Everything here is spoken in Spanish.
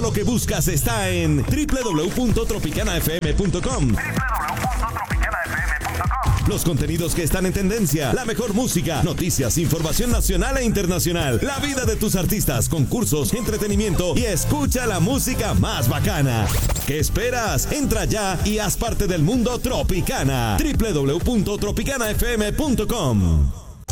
lo que buscas está en www.tropicanafm.com. Los contenidos que están en tendencia, la mejor música, noticias, información nacional e internacional, la vida de tus artistas, concursos, entretenimiento y escucha la música más bacana. ¿Qué esperas? Entra ya y haz parte del mundo Tropicana. www.tropicanafm.com.